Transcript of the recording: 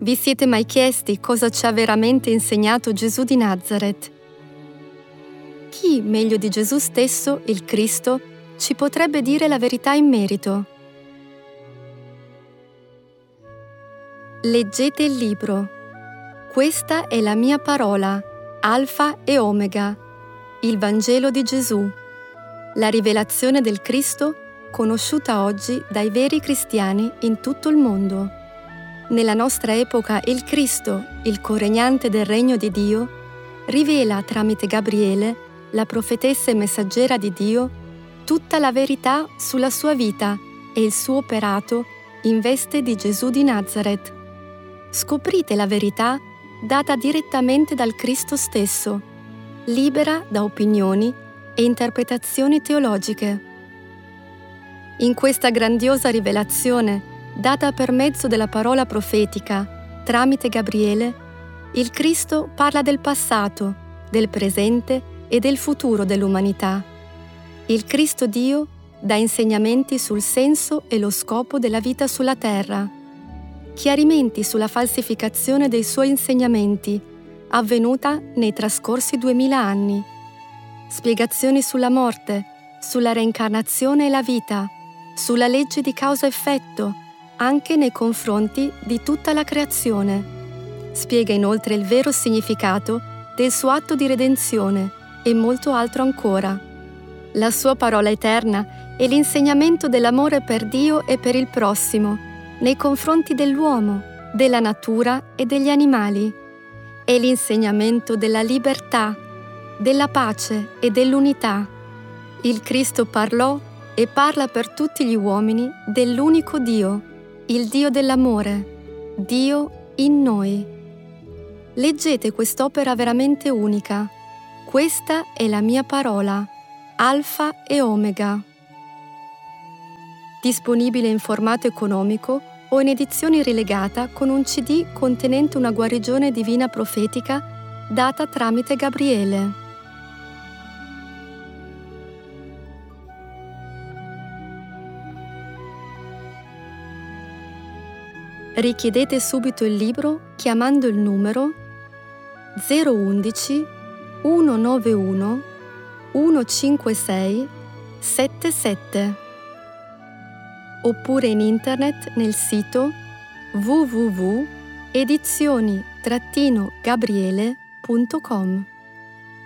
Vi siete mai chiesti cosa ci ha veramente insegnato Gesù di Nazaret? Chi, meglio di Gesù stesso, il Cristo, ci potrebbe dire la verità in merito? Leggete il libro. Questa è la mia parola, Alfa e Omega, il Vangelo di Gesù, la rivelazione del Cristo conosciuta oggi dai veri cristiani in tutto il mondo. Nella nostra epoca il Cristo, il coregnante del regno di Dio, rivela tramite Gabriele, la profetessa e messaggera di Dio, tutta la verità sulla sua vita e il suo operato in veste di Gesù di Nazaret. Scoprite la verità data direttamente dal Cristo stesso, libera da opinioni e interpretazioni teologiche. In questa grandiosa rivelazione, data per mezzo della parola profetica, tramite Gabriele, il Cristo parla del passato, del presente e del futuro dell'umanità. Il Cristo Dio dà insegnamenti sul senso e lo scopo della vita sulla terra, chiarimenti sulla falsificazione dei suoi insegnamenti, avvenuta nei trascorsi 2000 anni, spiegazioni sulla morte, sulla reincarnazione e la vita, sulla legge di causa-effetto, anche nei confronti di tutta la creazione. Spiega inoltre il vero significato del suo atto di redenzione e molto altro ancora. La sua parola eterna è l'insegnamento dell'amore per Dio e per il prossimo, nei confronti dell'uomo, della natura e degli animali. È l'insegnamento della libertà, della pace e dell'unità. Il Cristo parlò e parla per tutti gli uomini dell'unico Dio, il Dio dell'amore, Dio in noi. Leggete quest'opera veramente unica. Questa è la mia parola, Alfa e Omega. Disponibile in formato economico o in edizione rilegata con un CD contenente una guarigione divina profetica data tramite Gabriele. Richiedete subito il libro chiamando il numero 011 191 156 77 oppure in internet nel sito www.edizioni-gabriele.com.